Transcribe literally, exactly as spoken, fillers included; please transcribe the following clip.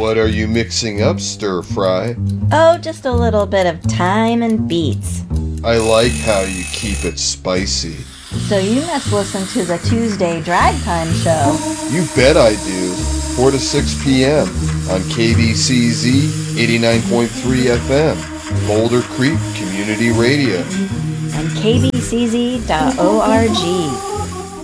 What are you mixing up, Stir Fry? Oh, just a little bit of thyme and beets. I like how you keep it spicy. So you must listen to the Tuesday Drag Time show. You bet I do. four to six p.m. on K B C Z eighty-nine point three F M, Boulder Creek Community Radio. And K B C Z dot org.